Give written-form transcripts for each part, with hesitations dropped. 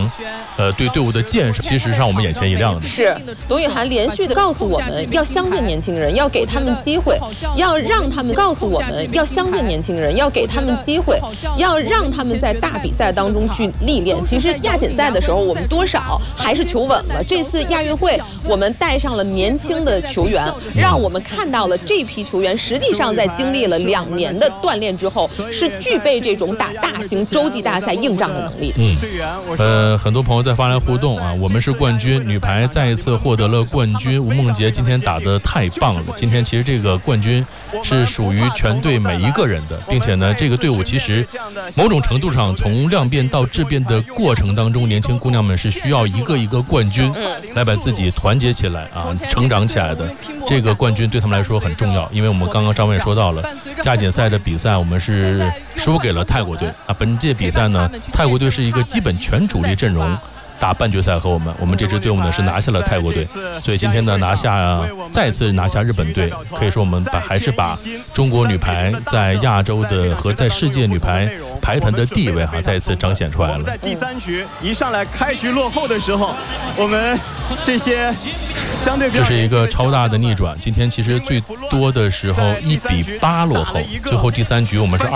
成对队伍的建设，其实让我们眼前一亮的。 是董雨涵连续的告诉我们要相信年轻人，要给他们机会，要让他们告诉我们要相信年轻人，要给他们机会，要让他们在大比赛当中去历练。其实亚锦赛的时候，我们多少还是求稳了。这次亚运会，我们带上了年轻的球员，让我们看到了这批球员实际上在经历了2年的锻炼之后，是具备这种打大型洲际大赛硬仗的能力。 很多朋友在发来互动啊，我们是冠军，女排再一次获得了冠军。吴梦洁今天打得太棒了，今天其实这个冠军是属于全队每一个人的，并且呢，这个队伍其实某种程度上从量变到质变的过程当中，年轻姑娘们是需要一个一个冠军来把自己团结起来啊，成长起来的。这个冠军对他们来说很重要，因为我们刚刚张伟也说到了，亚锦赛的比赛我们是输给了泰国队啊。本届比赛呢，泰国队是一个基本全主力阵容打半决赛和我们这支队伍呢是拿下了泰国队，所以今天呢再次拿下日本队，可以说我们还是把中国女排在亚洲的和在世界女排排坛的地位再一次彰显出来了。 在第3局一上来开局落后的时候，我们这些相对这是一个超大的逆转。今天其实最多的时候1-8落后，最后第3局我们是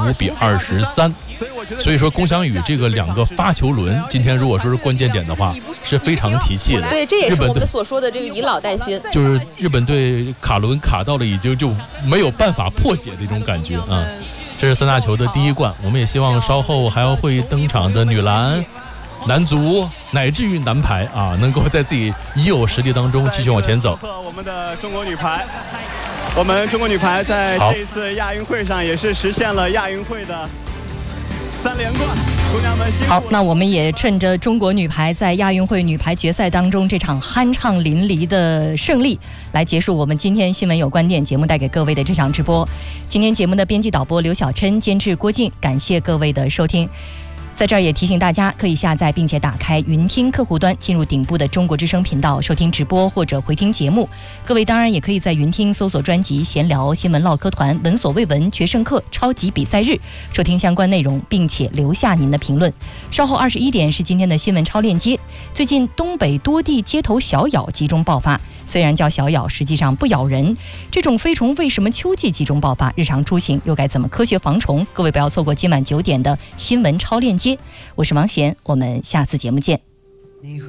25-23。所以说龚翔宇这个2个发球轮，今天如果说是关键点的话，是非常提气的。 对，这也是我们所说的这个以老带新， 就是日本队卡轮卡到了已经就没有办法破解的一种感觉啊。这是3大球的第1冠，我们也希望稍后还要会登场的女篮、男足乃至于男排啊，能够在自己已有实力当中继续往前走。 我们的中国女排，我们中国女排在这一次亚运会上也是实现了亚运会的3连冠。姑娘们辛苦了。 好，那我们也趁着中国女排在亚运会女排决赛当中这场酣畅淋漓的胜利，来结束我们今天新闻有观点节目带给各位的这场直播。今天节目的编辑导播刘小琛，监制郭靖，感谢各位的收听。在这儿也提醒大家，可以下载并且打开云听客户端，进入顶部的中国之声频道收听直播或者回听节目。各位当然也可以在云听搜索专辑闲聊、新闻唠嗑团、闻所未闻、决胜课、超级比赛日，收听相关内容，并且留下您的评论。稍后21点是今天的新闻超链接。最近东北多地街头小咬集中爆发，虽然叫小咬，实际上不咬人。这种飞虫为什么秋季集中爆发？日常出行又该怎么科学防虫？各位不要错过今晚9点的新闻超链接。我是王贤，我们下次节目见。